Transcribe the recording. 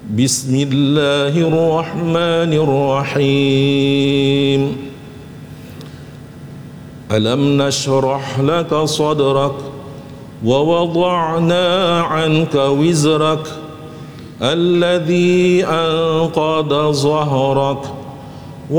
Bismillahirrahmanirrahim. Alam nashrah laka sadrak wa wada'na 'anka wizrak alladhi anqadha zahrak